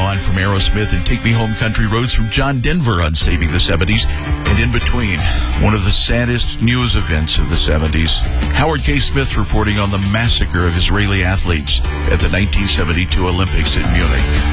On from Aerosmith and Take Me Home Country Roads from John Denver on Saving the 70s. And in between, one of the saddest news events of the 70s. Howard K. Smith reporting on the massacre of Israeli athletes at the 1972 Olympics in Munich.